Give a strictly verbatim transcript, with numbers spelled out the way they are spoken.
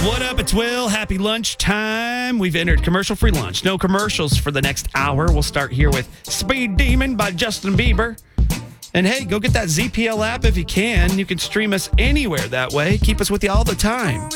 What up? It's Will. Happy lunchtime. We've entered commercial-free lunch. No commercials for the next hour. We'll start here with Speed Demon by Justin Bieber. And hey, go get that Z P L app if you can. You can stream us anywhere that way. Keep us with you all the time.